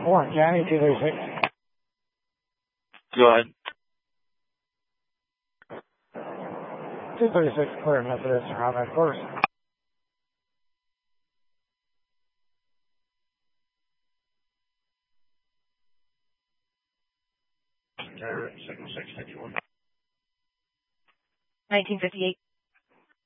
Warren County, 236. Go ahead. 236, clear Methodist, around that course. Driver 7691. 1958.